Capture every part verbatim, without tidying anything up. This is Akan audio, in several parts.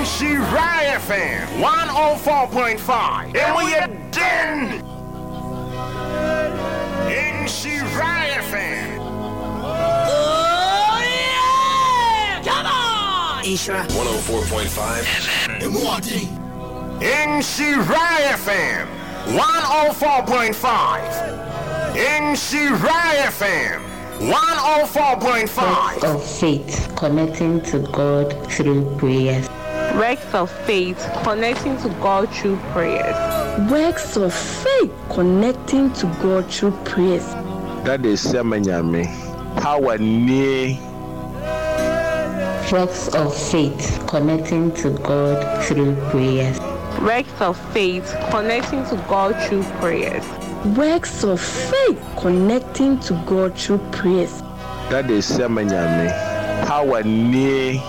Shiraya F M one oh four point five. And we are den. In Shiraya F M. Oh yeah! Come on! Ishra one oh four point five. In Shiraya F M one oh four point five. In Shiraya F M one oh four point five. Of faith, connecting to God through prayers. Works of faith, connecting to God through prayers. Works of faith, connecting to God through prayers. That is Semanyame. Power near. Works of faith, connecting to God through prayers. Works of faith, connecting to God through prayers. Works of faith, connecting to God through prayers. That is Semanyame. Power near.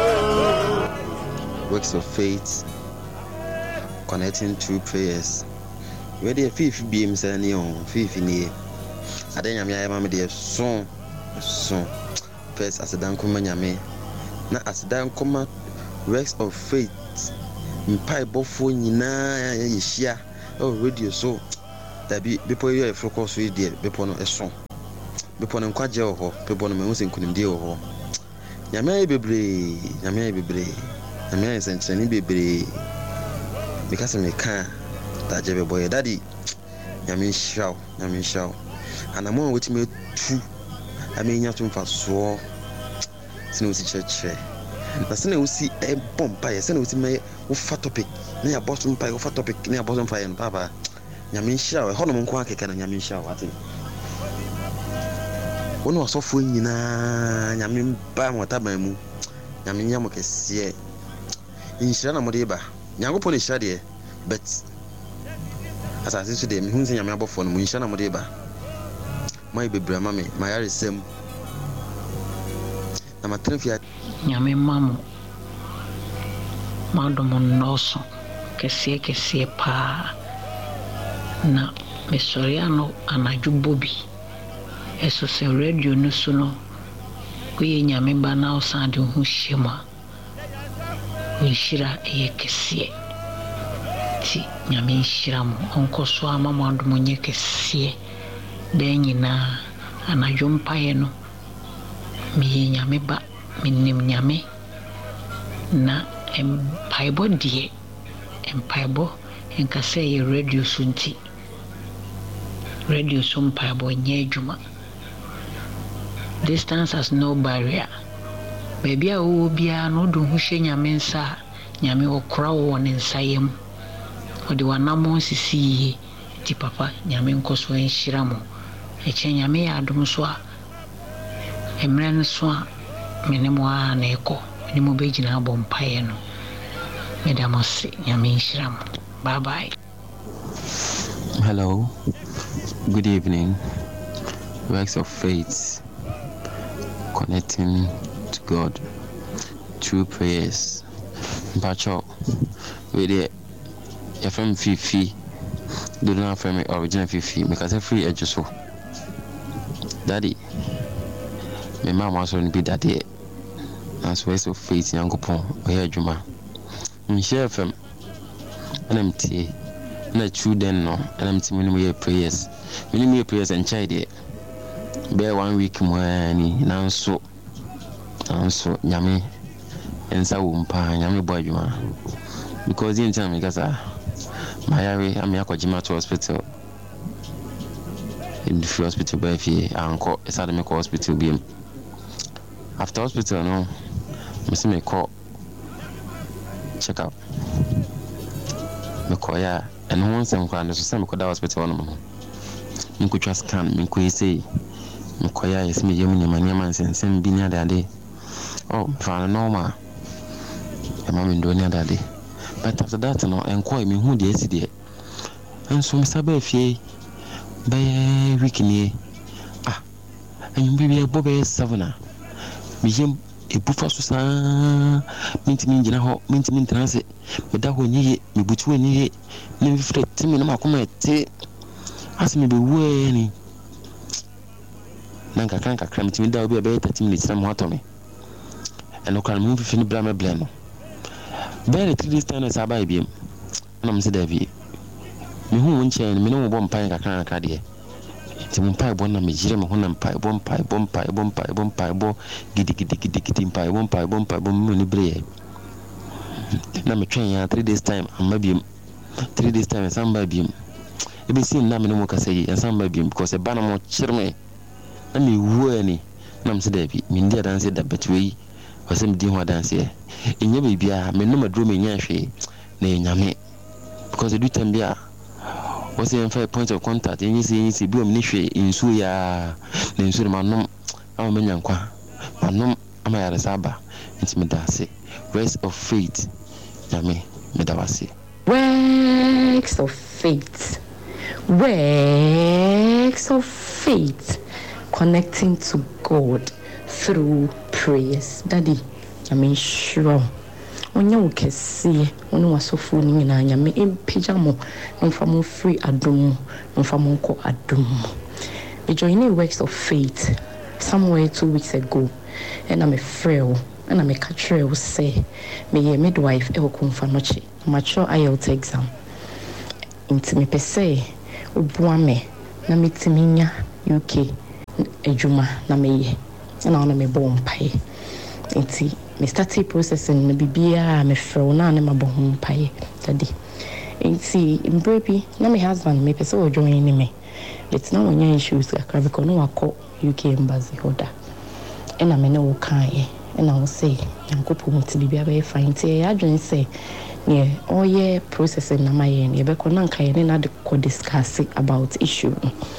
Works of faith, connecting through prayers. Where the fifth beams and neon, fifth in here. I think I'm your mamma, dear son, son. First, as a down come, not as a down come, works of faith. In pipe before you na share or radio so that be before you have focus with dear bepon a song. Bepon and quadjo ho, bepon and music couldn't deal ho. Yamay bebre, Yamay bebre. I mean, it's an baby because I can that Jabby boy daddy. I mean, shout, I mean, shout, and I'm on with me too. I mean, you have to fast so. Since church, the son will see a bomb by a son with me with fat topic near bottom pie of fat topic near bottom fire and papa. Yamin shower, Honor Quack and Yamin shower. One was so full in Yamin Bam or Tabamu. Yamin Yamoke see. In Shana Modiba, Yango Pony Shadi, but as I said today, Mihunzi Yamabo for Munshana Modiba. My baby, mammy, my Irish same. I'm a trifia. Yami Mamu Madomon Noso, Kessie Kessie Pa Na Messoriano Anaju Bobby. Eso se radio Nusuno. We Yamimba now sound who shima. Nshira eyekesie ti nyame nshira mo onko so amama ndo monye kesie den nyina anadwo mpaye no mi nyame ba minim nyame na empaibo die empaibo enkase ye radio sunti radio so mpaibo nye adwuma. Distance has no barrier. Baby, I will be an old Hushing Yamensa, Yami or Crow on in Sayem, or the one Namon see the papa, Yamin Cosway Shiramo, a Chenyame Adumswa, a man swa, Menemoa and Echo, Nimobejina Bom Piano, Madame Yamin Shiram. Bye bye. Hello, good evening. Works of faith, connecting to God through prayers. Bacho, with it, your friend Fifi, do not friend me original Fifi because I free edge so. Daddy, my mom also be daddy. That's why so faith young upon or here Juma. In share from an empty, not true then no, and I'm telling me prayers. When you prayers and child it. Bear one week more now so. So Yami and Sawumpa, Yami Boyuma. Because in time, because I, my area, I'm Yakojima to hospital. In the free hospital, by fee, uncle, a sudden medical hospital beam. After hospital, no, Mister me call check up. Mekoya, and once I'm crying, there's some called hospital on me. Could just scan, me could say, Mekoya is me, Yamini, my name, and send be near that day. Oh, found normal. A mammy doing the other day. But after that, no, enquire me who the S D. And so, Mister Beefy, by a week in here. Ah, and you be a bobby savannah. Me him a buffer so, mint me in a hot, mint me in transit. But that when ye, me between ye, me fret, Timmy, no, come at tea. Ask me be wearing. Nanka can't cram to me, there will be a better thirty minutes. I'm hot on me. And no can move if you blame a blame. Very three days time is about him. And I'm said, Davy. Me who won't change, me no one pine a can cardia. It's one pie, one me, Jim, one pie, one pie, one pie, one pie, one pie, bo, giddy giddy giddy giddy pie, one pie, one pie, one money bread. Now me train three days time, and maybe three days time, and some baby. It be seen now, no more can say, and some baby, because a banner more cheer me. And me woo any. Nam said, Davy, mean dear dance that between was him doing what dance here. In your baby, I may no more dream in your shade, nay, yammy. Because the do be what's the five points of contact? And you see, you see, boom, niche in Suya, then Sudamanum, our Menyanqua, Manum, Amaya Saba, it's Medasi, rest of faith, Yami, Medawasi. Works of faith, works of faith, connecting to God through prayers. Daddy, I mean, sure. When you can see, when you are so full in a yame in pajamo, no from free adum, no from uncle adum. We join works of faith somewhere two weeks ago, and I'm a frail, and I'm a catcher will say, may a midwife ever come for noche, mature I L T exam. Into me per se, Ubuame, Namitiminia, U K, Ejuma, Name, and on me born pie. Inti me started processing me bibia me fro na na mabon pae daddy inti mbrebe na me husband me pese o join me but na wonya issues akra because no akọ U K embassy hoda e na me ne wo kan e na wo say yankopo muti bibia be fine ti ya adwen say ne oye processing na maye ne be ko na nka ye ne na de ko discuss about issue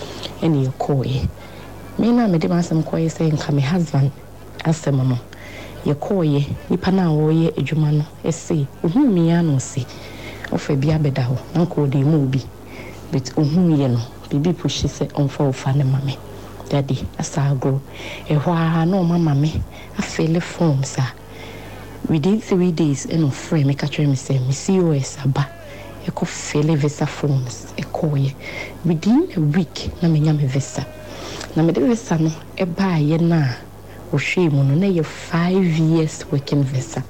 ene ye ko ye me na me de masam ko ye say nka me husband asem no ye koye nipa na wo ye adwuma no ese ohun mia no se ofa bia beda ho na ko de mu bi but ohun ye no bibi pushi se onfa ofa ne mame daddy asagro e hwa na o mama me afele form sa within three days e no frame me catch me say me C O S aba e ko fele visa forms e koye within a week na me nya me visa na me de visa no e ba ye na Oshimo no na five years working visa.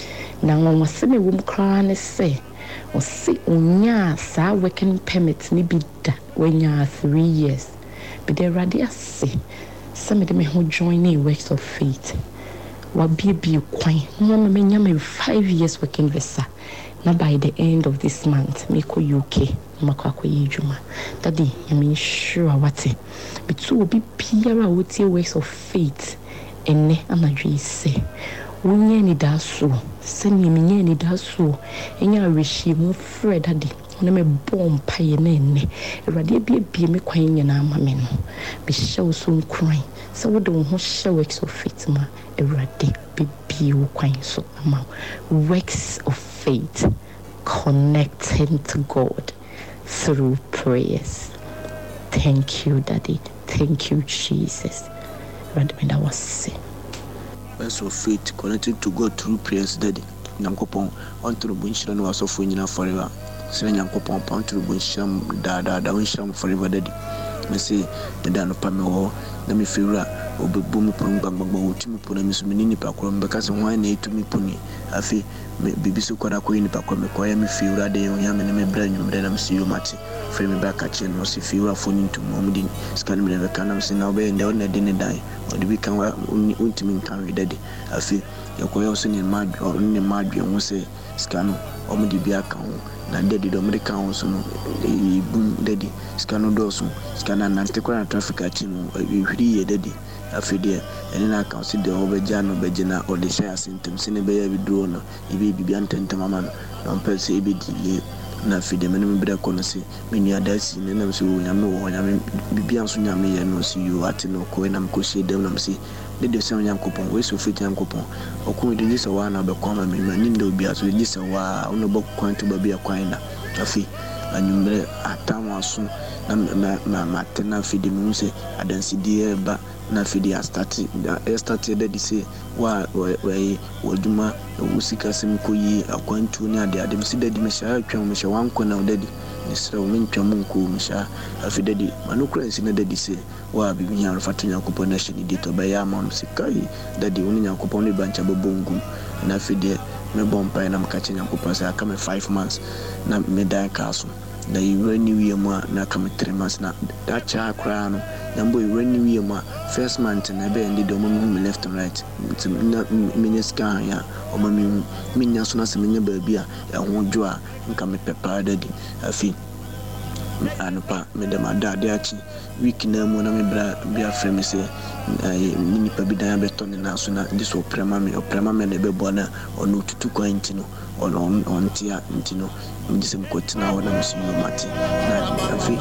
Na won wase me wom kra ne se o se onya sa working permit ni bi da wenya three years. Be the radia se some de me ho join in works of faith. Wa bie bie kwan no me nya me five years working visa. Na by the end of this month me ko U K makwa ko yejuma. Daddy I mean sure what it. But so be piara what works of faith. Ene anadwi se wonye ni daso se ni menye ni daso enya reshi mu fred daddy ona me bom paye na ene erade bia bia me kwan nyina ama me no be show so nkran se wo de wo ho show works of faith ma erade be bi wo kwan so ama works of faith connecting to God through prayers. Thank you daddy, thank you Jesus. That was say. Works of faith connected to God through prayers, daddy. Nankopon on to the bunchran was of winning forever. Saying Yankopon pound to the bunchram da da da winchram forever, daddy. Me say the dan of Pamela, let me feel or be boom upon Bamba to me put a miss Minini Pacrom because one need to me pony. I feel maybe so quite a queen Pacrom, acquire me feel that day young and me brand new, then I'm see you matty. Frame me back at you, no see feel phone into Momdin, scan me never can see now be and down the dinner die, or the weekend ultimate carry daddy. I feel you're quite also in mad or in the mad, you won't say scan or me be account. Na daddy do America also no e boom daddy scan do so scan na antikwa traffic achimu e hwiri ye daddy afide ene na account de obeja no bejina or the share symptom sine be ya bidro no e be bibia ntenta mama no na mpese e be delay na afide me no be ko no se me ni adasi ne na so nyame wo nyame bibia so nyame ye no si you ati no ko na mko she dem na msi de de se nyankopon we so fit nyankopon okun de ni se wa na be ko ma me ni ndo bia so ni se wa ono bo kwan to ba bia kwan na afi anyumre atama so na na na tena fidi mu se adansi die ba na fidi a start a start de de se wa we woduma usika sem ko yi akwantu ni ade ade msi de de me sha atwa me sha wanko na de de ni sra o mentwa mu ko me sha afi de de manukura si na de de se wa bibi nya rafatu nyankopon na shini de to ba ya ma no se kai de de oni nyankopon ni bancha bobongu na fidi me bomb pie na mka chenya ko pasa aka me five months na me dan kaso na you new year mu na aka me three months na that cha kra no na mbo you new year mu first month na be ndi do me left and right na me scan ya o ma me me nya so na se me nya ba bia e ho dwo a nka me prepare daddy afi anopa me dem adade achi week na mu na me bra bia frame say ni nipa bi dan beto ne na so na this oprema me oprema me na be bona onu tutu kwanti no on on tia ntino ndi se mkotina wona msimu mati na afi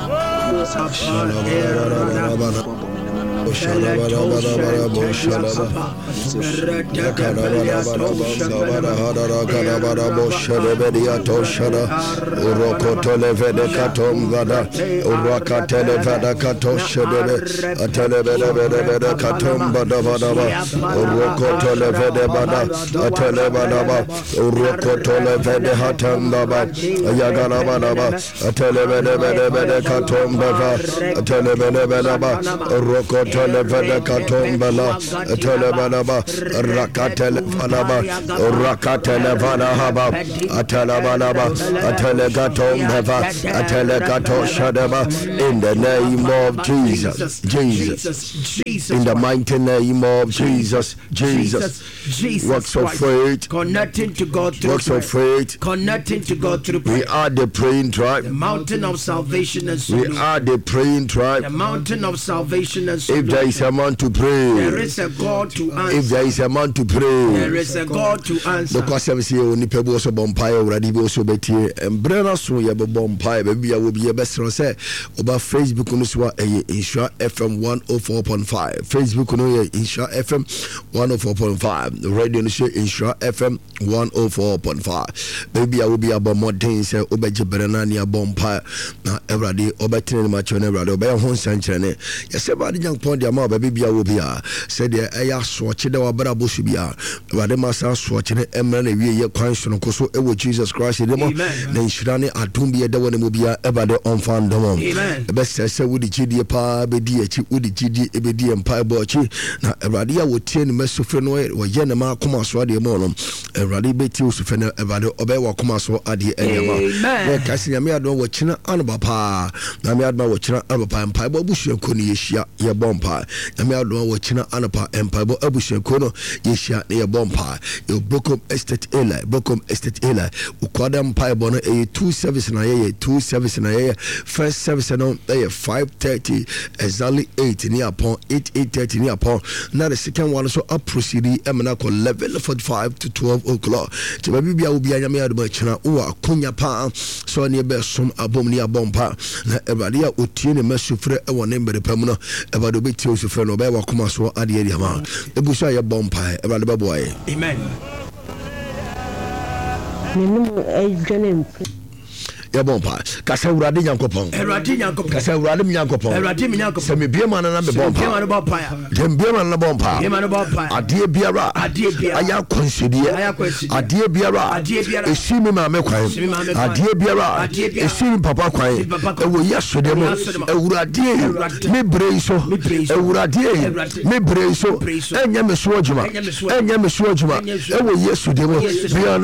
Tole vede hatanda ba yagana bana ba tele vede vede vede katomba ba tele vede vede ba roko tele vede katomba la tele vede ba rakatele vana ba rakatele vana haba atele vana ba atele katomba ba atele katoshada ba in the name of Jesus Jesus in the mighty name of Jesus Jesus works of faith connecting to God through works of faith, connecting to God through prayer. We are the praying tribe. The mountain of salvation and solution. We are the praying tribe. The mountain of salvation and solution. If there is a man to pray, there is a God to answer. If there is a man to pray, there is a God to answer. The question is here: Ni people also bombay already be also better. And Brenna so you be bombay. Baby, I will be a best friend. Say about Facebook on this one. Insha F M one oh four point five. Facebook on here Insha F M one oh four point five. The radio on here Insha F M one oh four point five. Baby, I will be about more things. Obeji Berena ni abompa na everybody obetene ma chone everybody obey ho sanchene. Yes, everybody young point dia ma baby bia will be a said the eya swatch da wabra bosu bia. Everybody ma sa swatch ne emra na wie ye kwan so no koso e wo Jesus Christ de mo na nshira ne adom bia da wona mo bia everybody on fan do mo. E be se se wo di chidie pa be di echi wo di chidie e be di empa bo chi na everybody ya wo tie ne mesofre no wo ye ne ma koma so de mo no. Everybody be ti usufre ne everybody obey wa koma so ade enyama. We kasi ya me adon wo china anba pa na me adon wo china anba pa empa bo busu ko ni yehia ye bompa na me adon wo china anpa empa bo abusu ko no yehia ne ye bompa yo Bokom Estate Ela Bokom Estate Ela ukwada empa bo no e two service na ye two service na ye first service no e five thirty exactly eight ni upon eight eight thirty ni upon na the second one so up proceed emna ko eleven forty-five to twelve o'clock ti ba bibia wo bia nyame adon china wo akonya pa so ne be som abom ne abompa na ebade a otie ne masufre e wone mbere pam no ebade obeti osufre no be wa koma so ade ade ma ebusa ye bompa ebade be boy amen nenu e dwane ya bompa kasa urade nyankopon urade nyankopon kasa urade nyankopon urade nyankopon se me bia man na me bompa bia man bompa ya dem bia man na bompa bia man bompa ade biara ade biara aya konsidie aya konsidie ade biara ade biara esi mi ma me kwan ade biara esi mi papa kwan e wo yeso dem urade me breiso urade me breiso enya me so adwuma enya me so adwuma e wo yeso dem bia